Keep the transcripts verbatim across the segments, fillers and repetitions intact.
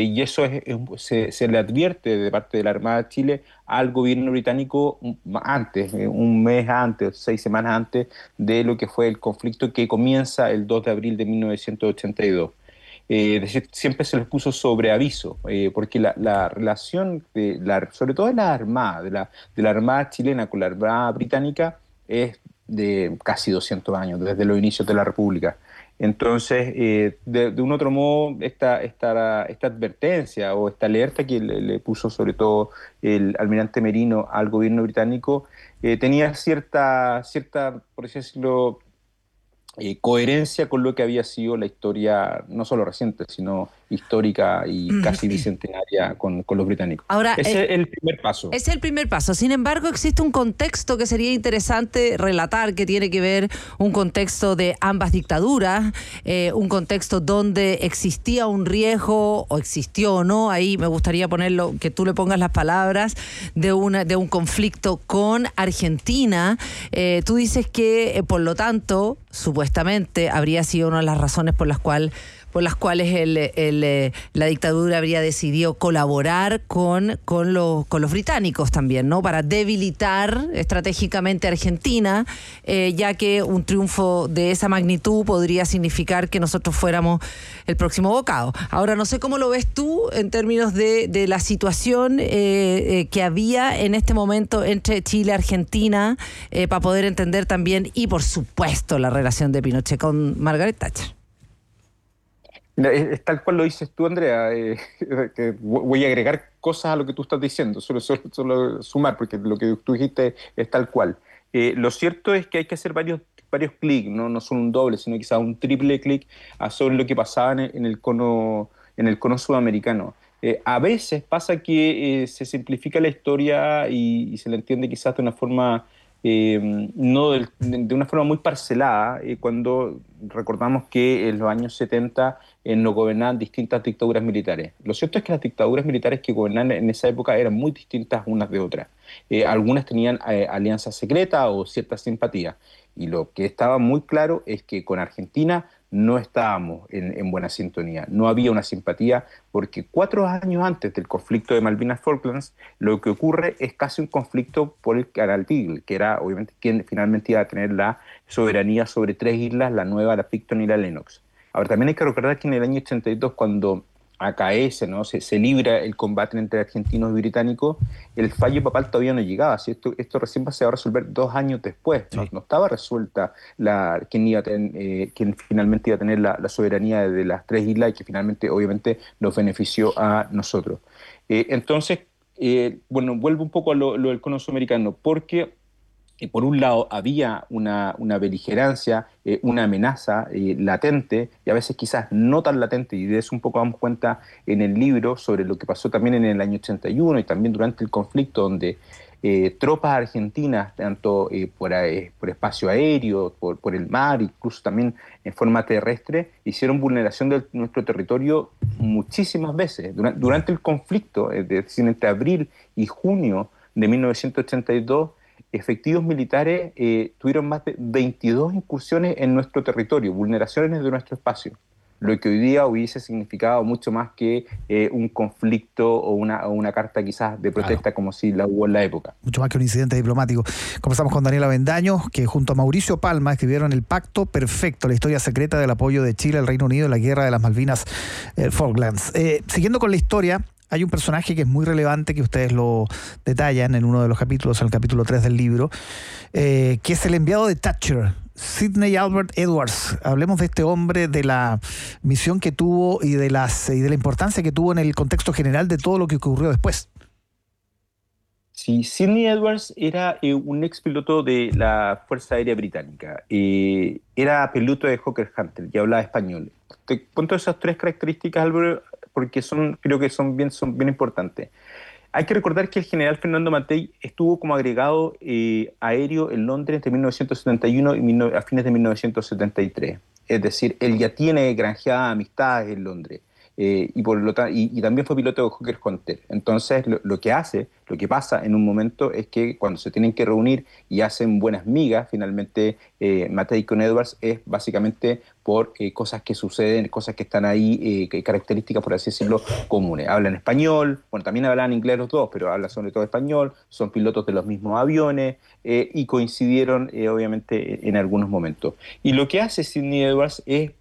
y eso es, es- se, se le advierte de parte de la Armada de Chile al gobierno británico un- antes, eh, un mes antes, seis semanas antes de lo que fue el conflicto que comienza el dos de abril de mil novecientos ochenta y dos. Eh, es decir, siempre se les puso sobre aviso, eh, porque la, la relación, de la, sobre todo de la Armada, de la, de la Armada chilena con la Armada británica, es de casi doscientos años, desde los inicios de la República. Entonces, eh, de, de un otro modo, esta, esta, esta advertencia o esta alerta que le, le puso sobre todo el almirante Merino al gobierno británico, eh, tenía cierta, cierta, por así decirlo, eh, coherencia con lo que había sido la historia, no solo reciente, sino histórica y casi bicentenaria con, con los británicos. Ahora, Ese eh, es el primer paso. es el primer paso. Sin embargo, existe un contexto que sería interesante relatar, que tiene que ver un contexto de ambas dictaduras, eh, un contexto donde existía un riesgo, o existió o no, ahí me gustaría ponerlo, que tú le pongas las palabras, de, una, de un conflicto con Argentina. Eh, tú dices que, eh, por lo tanto, supuestamente habría sido una de las razones por las cuales por las cuales el, el, eh, la dictadura habría decidido colaborar con, con, los, con los británicos también, ¿no? Para debilitar estratégicamente a Argentina, eh, ya que un triunfo de esa magnitud podría significar que nosotros fuéramos el próximo bocado. Ahora, no sé cómo lo ves tú en términos de, de la situación eh, eh, que había en este momento entre Chile y Argentina, eh, para poder entender también, y por supuesto, la relación de Pinochet con Margaret Thatcher. Mira, es, es tal cual lo dices tú, Andrea, eh, que voy a agregar cosas a lo que tú estás diciendo, solo, solo, solo sumar, porque lo que tú dijiste es tal cual. Eh, lo cierto es que hay que hacer varios, varios clics, ¿no? No solo un doble, sino quizás un triple clic a sobre lo que pasaba en el, en el cono, en el cono sudamericano. Eh, a veces pasa que eh, se simplifica la historia y, y se la entiende quizás de una forma eh, no del- de una forma muy parcelada, eh, cuando recordamos que en los años setenta eh, nos gobernaban distintas dictaduras militares. Lo cierto es que las dictaduras militares que gobernaban en esa época eran muy distintas unas de otras. Eh, algunas tenían eh, alianzas secretas o cierta simpatía. Y lo que estaba muy claro es que con Argentina no estábamos en, en buena sintonía. No había una simpatía porque cuatro años antes del conflicto de Malvinas-Falklands, lo que ocurre es casi un conflicto por el Canal Beagle, que era obviamente quien finalmente iba a tener la soberanía sobre tres islas, la Nueva, la Picton y la Lennox. Ahora, también hay que recordar que en el año ochenta y dos, cuando acaece, ¿no? se, se libra el combate entre argentinos y británicos, el fallo papal todavía no llegaba. ¿Sí? Esto, esto recién se va a resolver dos años después. No, Sí. no estaba resuelta la, quién, iba a ten, eh, quién finalmente iba a tener la, la soberanía de las tres islas y que finalmente, obviamente, nos benefició a nosotros. Eh, entonces, eh, bueno, vuelvo un poco a lo, lo del cono sudamericano, porque eh, por un lado había una, una beligerancia, eh, una amenaza eh, latente, y a veces quizás no tan latente, y de eso un poco damos cuenta en el libro sobre lo que pasó también en el año ochenta y uno y también durante el conflicto, donde eh, tropas argentinas, tanto eh, por, eh, por espacio aéreo, por, por el mar, incluso también en forma terrestre, hicieron vulneración de nuestro territorio muchísimas veces. Durante, durante el conflicto, es decir, entre abril y junio de mil novecientos ochenta y dos, efectivos militares eh, tuvieron más de veintidós incursiones en nuestro territorio, vulneraciones de nuestro espacio, lo que hoy día hubiese significado mucho más que eh, un conflicto o una, o una carta quizás de protesta, Claro, como si la hubo en la época. mucho más que un incidente diplomático. Conversamos con Daniel Avendaño, que junto a Mauricio Palma escribieron El Pacto Perfecto, la historia secreta del apoyo de Chile al Reino Unido en la guerra de las Malvinas eh, Falklands. Eh, siguiendo con la historia, hay un personaje que es muy relevante, que ustedes lo detallan en uno de los capítulos, en el capítulo tres del libro, eh, que es el enviado de Thatcher, Sidney Albert Edwards. Hablemos de este hombre, de la misión que tuvo y de, las, y de la importancia que tuvo en el contexto general de todo lo que ocurrió después. Sí, Sidney Edwards era eh, un ex piloto de la Fuerza Aérea Británica. Eh, era piloto de Hawker Hunter y hablaba español. Te cuento esas tres características, Álvaro, porque son, creo que son bien, son bien importantes. Hay que recordar que el general Fernando Matei estuvo como agregado eh, aéreo en Londres entre mil novecientos setenta y uno y mil, a fines de mil novecientos setenta y tres. Es decir, él ya tiene granjeadas amistades en Londres. eh, y, por lo ta- y, y también fue piloto de Hawker Hunter. Entonces, lo, lo que hace, lo que pasa en un momento es que cuando se tienen que reunir y hacen buenas migas, finalmente eh, Matei con Edwards es básicamente por eh, cosas que suceden, cosas que están ahí, eh, que- características, por así decirlo, comunes. Hablan español, bueno, también hablan inglés los dos, pero hablan sobre todo español, son pilotos de los mismos aviones eh, y coincidieron, eh, obviamente, en algunos momentos. Y lo que hace Sidney Edwards es,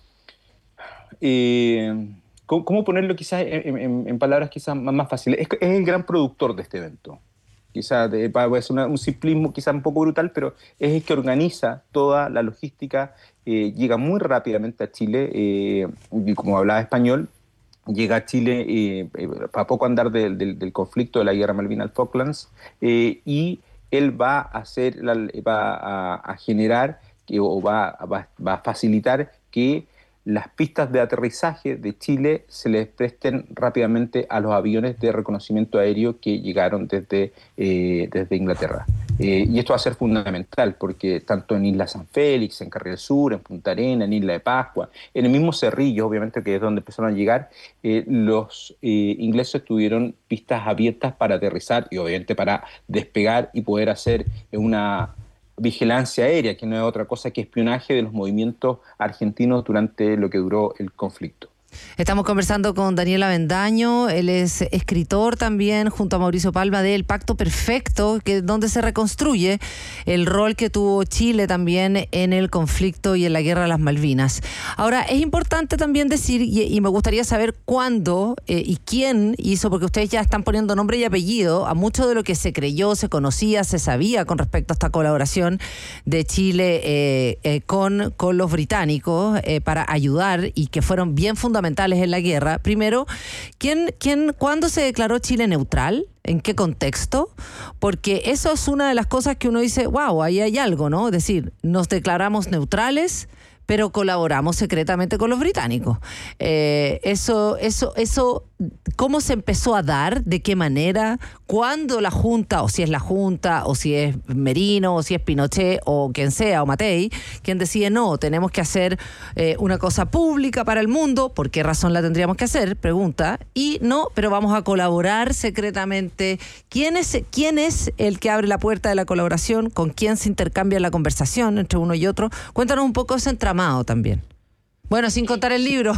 eh, ¿cómo, cómo ponerlo quizás en, en- en palabras quizás más, más fáciles? Es, es el gran productor de este evento. Quizás de- va a ser una- un simplismo quizás un poco brutal, pero es el que organiza toda la logística, eh, llega muy rápidamente a Chile, eh, y como hablaba español, llega a Chile eh, eh, a poco andar del, del- del conflicto de la guerra Malvinas Falklands, eh, y él va a hacer, la- va a, a generar que, o va, va- va a facilitar que las pistas de aterrizaje de Chile se les presten rápidamente a los aviones de reconocimiento aéreo que llegaron desde, eh, desde Inglaterra. Eh, y esto va a ser fundamental porque tanto en Isla San Félix, en Carril Sur, en Punta Arenas, en Isla de Pascua, en el mismo Cerrillo, obviamente, que es donde empezaron a llegar, eh, los eh, ingleses tuvieron pistas abiertas para aterrizar y obviamente para despegar y poder hacer una vigilancia aérea, que no es otra cosa que espionaje de los movimientos argentinos durante lo que duró el conflicto. Estamos conversando con Daniel Avendaño, él es escritor también, junto a Mauricio Palma, de El Pacto Perfecto, que donde se reconstruye el rol que tuvo Chile también en el conflicto y en la guerra de las Malvinas. Ahora, es importante también decir, y, y me gustaría saber cuándo eh, y quién hizo, porque ustedes ya están poniendo nombre y apellido a mucho de lo que se creyó, se conocía, se sabía con respecto a esta colaboración de Chile eh, eh, con, con los británicos eh, para ayudar y que fueron bien fundamentales en la guerra. Primero, ¿quién, quién, ¿cuándo se declaró Chile neutral? ¿En qué contexto? Porque eso es una de las cosas que uno dice, wow, ahí hay algo, ¿no? Es decir, nos declaramos neutrales, pero colaboramos secretamente con los británicos. Eh, eso, eso, eso, ¿cómo se empezó a dar? ¿De qué manera? ¿Cuándo la Junta, o si es la Junta, o si es Merino, o si es Pinochet, o quien sea, o Matei, quien decide, no, tenemos que hacer eh, una cosa pública para el mundo? ¿Por qué razón la tendríamos que hacer? Pregunta. Y no, pero vamos a colaborar secretamente. ¿Quién es, quién es el que abre la puerta de la colaboración? ¿Con quién se intercambia la conversación entre uno y otro? Cuéntanos un poco ese entramado también. Bueno, sin contar el libro.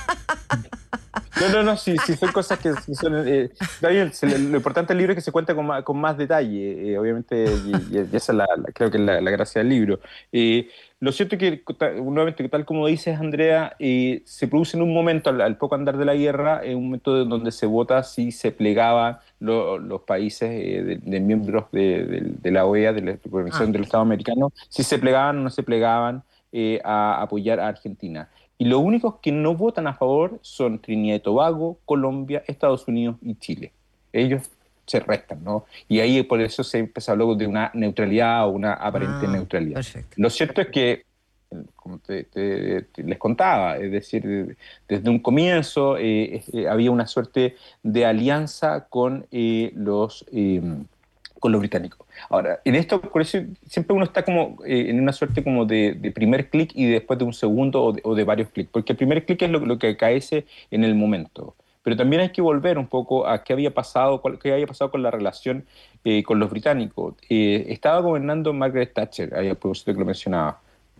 No, no, no, sí, sí son cosas que sí son... Eh, está bien, se le- lo importante del libro es que se cuenta con más, con más detalle, eh, obviamente, y, y esa es la, la- creo que es la, la gracia del libro. Eh, lo cierto es que, ta- nuevamente, tal como dices, Andrea, eh, se produce en un momento, al, al poco andar de la guerra, en un momento en donde se vota si se plegaban lo- los países eh, de, de miembros de, de- de la O E A, de la Organización Ah. del Estado Americano, si se plegaban o no se plegaban eh, a apoyar a Argentina. Y los únicos que no votan a favor son Trinidad y Tobago, Colombia, Estados Unidos y Chile. Ellos se restan, ¿no? Y ahí por eso se empezó luego de una neutralidad o una aparente Ah, neutralidad. perfecto. Lo cierto es que, como te, te- te- les contaba, es decir, de- desde un comienzo eh, eh, había una suerte de alianza con eh, los... eh, con los británicos. Ahora, en esto, por eso siempre uno está como eh, en una suerte como de, de primer clic y después de un segundo o de, o de varios clics, porque el primer clic es lo, lo que acaece en el momento. Pero también hay que volver un poco a qué había pasado, cuál, qué había pasado con la relación eh, con los británicos. Eh, estaba gobernando Margaret Thatcher, ahí a propósito que lo mencionaba.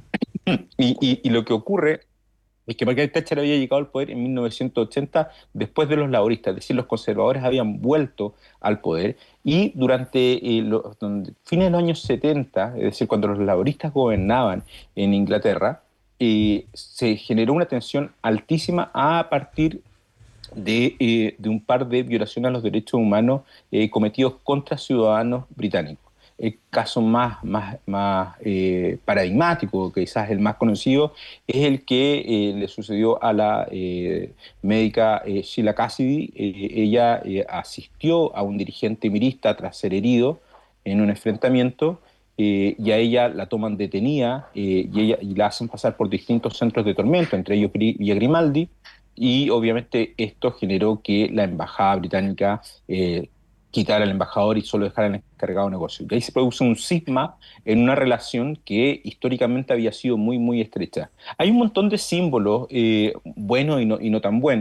Y, y, y lo que ocurre es que Margaret Thatcher había llegado al poder en mil novecientos ochenta después de los laboristas, es decir, los conservadores habían vuelto al poder y durante eh, los donde, fines de los años setenta, es decir, cuando los laboristas gobernaban en Inglaterra, eh, se generó una tensión altísima a partir de, eh, de un par de violaciones a los derechos humanos eh, cometidos contra ciudadanos británicos. El caso más, más, más eh, paradigmático, quizás el más conocido, es el que eh, le sucedió a la eh, médica eh, Sheila Cassidy. Eh, ella eh, asistió a un dirigente mirista tras ser herido en un enfrentamiento eh, y a ella la toman detenida eh, y, ella, y la hacen pasar por distintos centros de tormento, entre ellos Villa Grimaldi, y obviamente esto generó que la embajada británica eh, quitar al embajador y solo dejar al encargado de negocio. Y ahí se produce un cisma en una relación que históricamente había sido muy, muy estrecha. Hay un montón de símbolos, eh, buenos y no, y no tan buenos,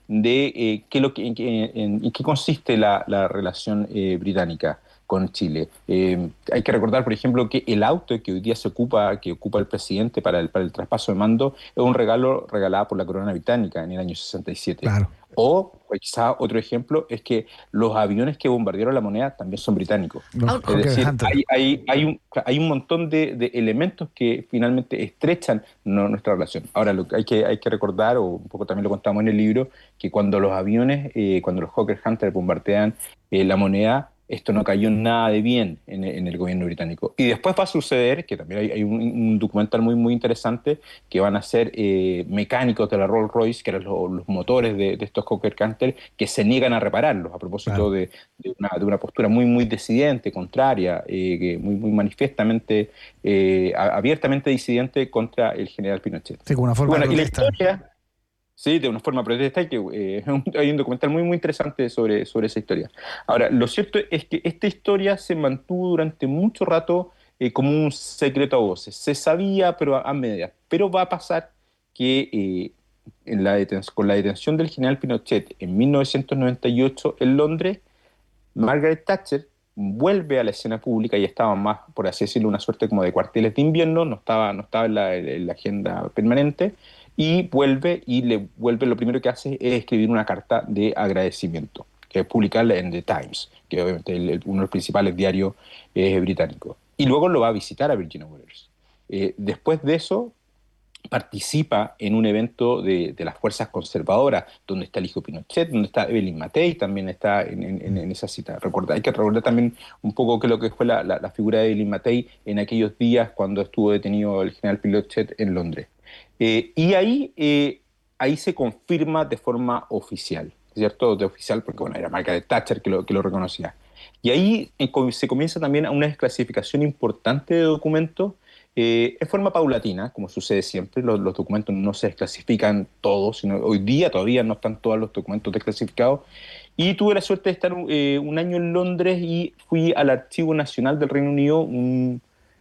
de eh, qué, lo que, en, en, en qué consiste la, la relación eh, británica con Chile. Eh, hay que recordar, por ejemplo, que el auto que hoy día se ocupa, que ocupa el presidente para el, para el traspaso de mando, es un regalo regalado por la corona británica en el año sesenta y siete. Claro. O, pues, quizá otro ejemplo es que los aviones que bombardearon la moneda también son británicos. No, es decir, hay, hay, hay, un, hay un montón de, de elementos que finalmente estrechan no, nuestra relación. Ahora, lo que hay, que hay que recordar, o un poco también lo contamos en el libro, que cuando los aviones, eh, cuando los Hawker Hunter bombardean eh, la moneda, esto no cayó nada de bien en, en el gobierno británico. Y después va a suceder, que también hay, hay un, un documental muy, muy interesante, que van a ser eh, mecánicos de la Rolls-Royce, que eran los, los motores de, de estos Hawker Hunter, que se niegan a repararlos, a propósito claro. de, de, una, de una postura muy, muy disidente, contraria, eh, que muy, muy manifiestamente, eh, abiertamente disidente contra el general Pinochet. Sí, con una forma bueno, de y la historia... Sí, de una forma protesta, y que eh, hay un documental muy muy interesante sobre, sobre esa historia. Ahora, lo cierto es que esta historia se mantuvo durante mucho rato eh, como un secreto a voces. Se sabía, pero a, a medias. Pero va a pasar que eh, en la deten- con la detención del general Pinochet en mil novecientos noventa y ocho en Londres, Margaret Thatcher vuelve a la escena pública y estaba más, por así decirlo, una suerte como de cuarteles de invierno, no estaba, no estaba en, la, en la agenda permanente, y vuelve y le vuelve lo primero que hace es escribir una carta de agradecimiento, que es publicarla en The Times, que obviamente es el, uno de los principales diarios eh, británicos. Y luego lo va a visitar a Virginia Waters. Eh, después de eso, participa en un evento de, de las fuerzas conservadoras, donde está el hijo Pinochet, donde está Evelyn Matei, también está en, en, en esa cita. Recuerda, hay que recordar también un poco qué lo que fue la, la, la figura de Evelyn Matei en aquellos días cuando estuvo detenido el general Pinochet en Londres. Eh, y ahí, eh, ahí se confirma de forma oficial, ¿cierto? De oficial, porque bueno, era Margaret Thatcher que lo, que lo reconocía. Y ahí eh, se comienza también a una desclasificación importante de documentos, eh, en forma paulatina, como sucede siempre. Los, los documentos no se desclasifican todos, sino hoy día todavía no están todos los documentos desclasificados. Y tuve la suerte de estar eh, un año en Londres y fui al Archivo Nacional del Reino Unido, un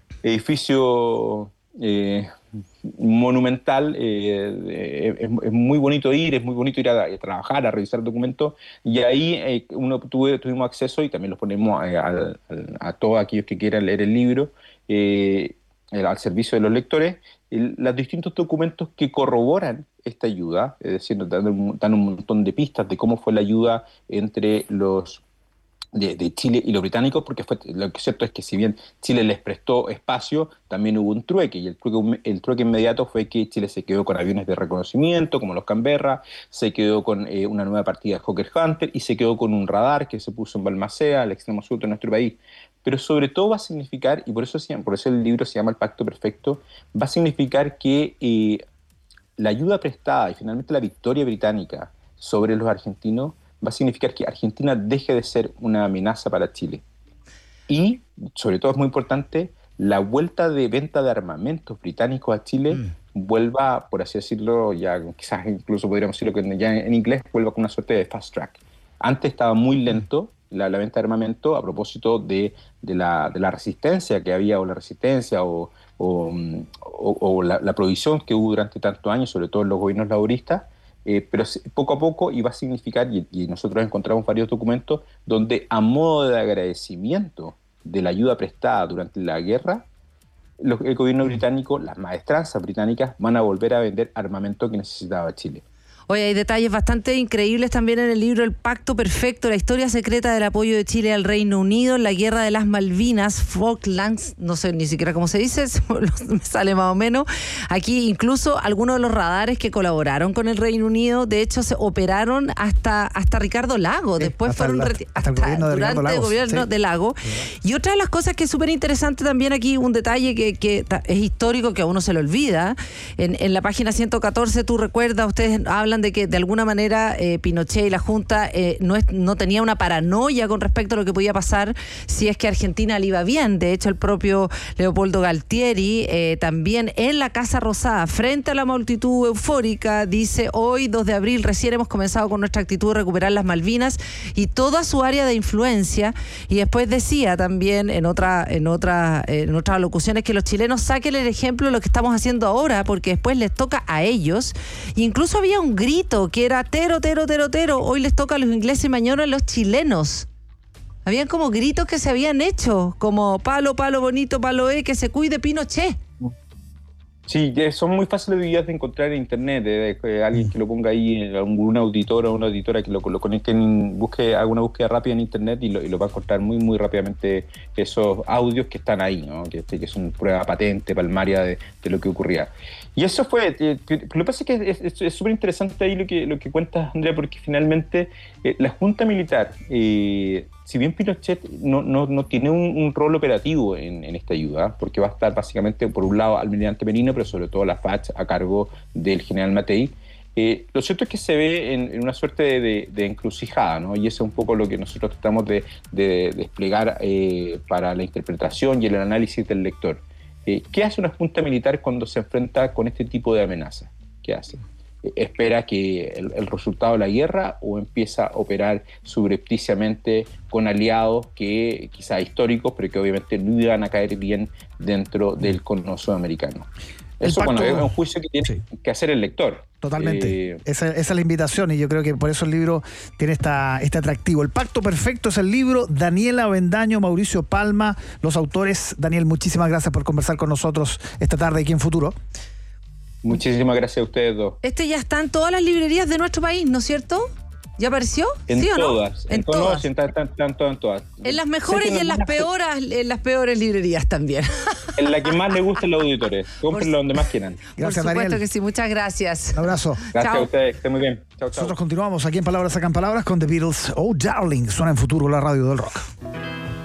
edificio... Eh, monumental, eh, es, es muy bonito ir, es muy bonito ir a, a trabajar, a revisar documentos, y ahí eh, uno tuve, tuvimos acceso, y también los ponemos a, a, a todos aquellos que quieran leer el libro, eh, al servicio de los lectores, el, los distintos documentos que corroboran esta ayuda, es decir, dan un, dan un montón de pistas de cómo fue la ayuda entre los De, de Chile y los británicos, porque fue, lo que es cierto es que si bien Chile les prestó espacio, también hubo un trueque, y el trueque, el trueque inmediato fue que Chile se quedó con aviones de reconocimiento, como los Canberra, se quedó con eh, una nueva partida de Hawker Hunter, y se quedó con un radar que se puso en Balmaceda, al extremo sur de nuestro país. Pero sobre todo va a significar, y por eso, por eso el libro se llama El Pacto Perfecto, va a significar que eh, la ayuda prestada y finalmente la victoria británica sobre los argentinos va a significar que Argentina deje de ser una amenaza para Chile. Y, sobre todo es muy importante, la vuelta de venta de armamentos británicos a Chile mm. vuelva, por así decirlo, ya quizás incluso podríamos decirlo que ya en inglés, vuelva con una suerte de fast track. Antes estaba muy lento la, la venta de armamento a propósito de, de, la, de la resistencia que había, o la resistencia, o, o, o, o la, la provisión que hubo durante tantos años, sobre todo en los gobiernos laboristas. Eh, pero poco a poco iba a significar, y, y nosotros encontramos varios documentos, donde a modo de agradecimiento de la ayuda prestada durante la guerra, los, el gobierno británico, las maestranzas británicas, van a volver a vender armamento que necesitaba Chile. Oye, hay detalles bastante increíbles también en el libro El Pacto Perfecto, la historia secreta del apoyo de Chile al Reino Unido en la Guerra de las Malvinas, Falklands, no sé ni siquiera cómo se dice, me sale más o menos. Aquí incluso algunos de los radares que colaboraron con el Reino Unido, de hecho se operaron hasta, hasta Ricardo Lago, sí, después fueron el, reti- hasta, hasta el gobierno durante de el gobierno sí. de Lago. Sí. Y otra de las cosas que es súper interesante también aquí, un detalle que, que es histórico, que a uno se le olvida, en, en la página ciento catorce, tú recuerdas, ustedes hablan de que de alguna manera eh, Pinochet y la Junta eh, no, es, no tenía una paranoia con respecto a lo que podía pasar si es que Argentina le iba bien. De hecho, el propio Leopoldo Galtieri eh, también en la Casa Rosada, frente a la multitud eufórica, dice: hoy, dos de abril, recién hemos comenzado con nuestra actitud de recuperar las Malvinas y toda su área de influencia. Y después decía también en, otra, en, otra, en otras locuciones que los chilenos saquen el ejemplo de lo que estamos haciendo ahora, porque después les toca a ellos. E incluso había un grito grito que era tero, tero, tero, tero. Hoy les toca a los ingleses y mañana a los chilenos. Habían como gritos que se habían hecho, como palo, palo bonito, palo E, que se cuide Pinochet. Sí, son muy fáciles de encontrar en internet, de, de, de alguien que lo ponga ahí, un auditor o una auditora que lo, lo conecten, busque, haga una búsqueda rápida en internet y lo, y lo va a encontrar muy muy rápidamente esos audios que están ahí, ¿no? que, que son prueba patente, palmaria de, de lo que ocurría. Y eso fue, eh, lo que pasa es que es súper interesante ahí lo que, lo que cuentas, Andrea, porque finalmente eh, la Junta Militar, eh, si bien Pinochet no, no, no tiene un, un rol operativo en, en esta ayuda, porque va a estar básicamente, por un lado, Almirante Merino, pero sobre todo la F A C a cargo del general Matei, eh, lo cierto es que se ve en, en una suerte de, de, de encrucijada, ¿no? Y eso es un poco lo que nosotros tratamos de, de, de desplegar eh, para la interpretación y el análisis del lector. Eh, ¿Qué hace una junta militar cuando se enfrenta con este tipo de amenazas? ¿Qué hace? ¿Espera que el, el resultado de la guerra o empieza a operar subrepticiamente con aliados que quizá históricos, pero que obviamente no iban a caer bien dentro del cono sudamericano? Eso, pacto, bueno, es un juicio que tiene sí. que hacer el lector. Totalmente. Eh, esa, esa es la invitación y yo creo que por eso el libro tiene esta, este atractivo. El Pacto Perfecto es el libro. Daniel Avendaño, Mauricio Palma, los autores. Daniel, muchísimas gracias por conversar con nosotros esta tarde aquí en Futuro. Muchísimas gracias a ustedes dos. Este ya está en todas las librerías de nuestro país, ¿no es cierto? ¿Ya apareció? En ¿Sí o todas, no? En, en todas. En todas, están, están, están, en todas. En las mejores y en las peores, en las peores librerías también. En la que más les gusten los auditores. Cómprenlo donde más quieran. Gracias, Por supuesto Daniel. que sí, muchas gracias. Un abrazo. Gracias chao. a ustedes, que estén muy bien. Chao, chao. Nosotros continuamos aquí en Palabras Sacan Palabras con The Beatles. Oh, Darling, suena en Futuro, la radio del rock.